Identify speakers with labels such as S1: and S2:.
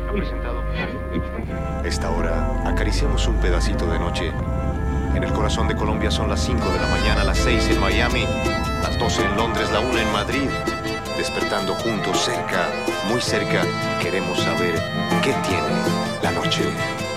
S1: ha presentado.
S2: Esta hora acariciamos un pedacito de noche. En el corazón de Colombia son las 5 de la mañana, las 6 en Miami, las 12 en Londres, la 1 en Madrid. Despertando juntos cerca, muy cerca, queremos saber qué tiene la noche.